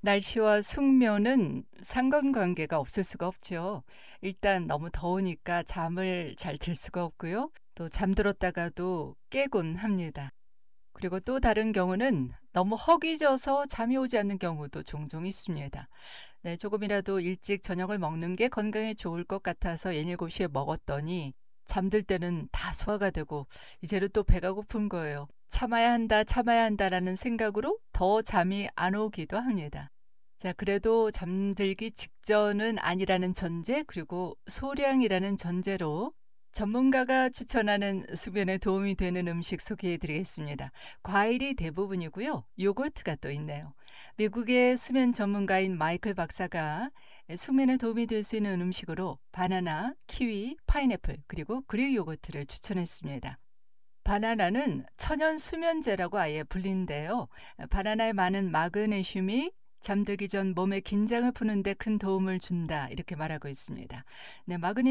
날씨와 숙면은 상관관계가 없을 수가 없죠. 일단 너무 더우니까 잠을 잘 들 수가 없고요. 또 잠들었다가도 깨곤 합니다. 그리고 또 다른 경우는 너무 허기져서 잠이 오지 않는 경우도 종종 있습니다. 네, 조금이라도 일찍 저녁을 먹는 게 건강에 좋을 것 같아서 6시에 먹었더니 잠들 때는 다 소화가 되고 이제는 또 배가 고픈 거예요. 참아야 한다, 참아야 한다라는 생각으로 더 잠이 안 오기도 합니다. 자, 그래도 잠들기 직전은 아니라는 전제, 그리고 소량이라는 전제로 전문가가 추천하는 수면에 도움이 되는 음식 소개해 드리겠습니다. 과일이 대부분이고요. 요거트가 또 있네요. 미국의 수면 전문가인 마이클 박사가 수면에 도움이 될 수 있는 음식으로 바나나, 키위, 파인애플, 그리고 그릭 요거트를 추천했습니다. 바나나는 천연 수면제라고 아예 불리는데요. 바나나에 많은 마그네슘이 잠들기 전 몸의 긴장을 푸는 데 큰 도움을 준다, 이렇게 말하고 있습니다. 네, 마그네슘